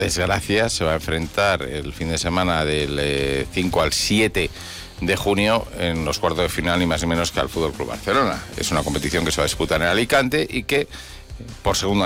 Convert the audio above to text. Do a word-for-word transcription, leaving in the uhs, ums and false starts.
desgracia, se va a enfrentar el fin de semana del eh, cinco al siete de junio en los cuartos de final, ni más ni menos que al Fútbol Club Barcelona. Es una competición que se va a disputar en Alicante y que por segundo